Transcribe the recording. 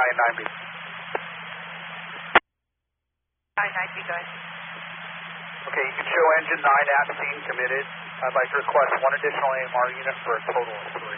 9B. 9B, go ahead. Okay, you can show engine 9 at scene committed. I'd like to request one additional AMR unit for a total of 3.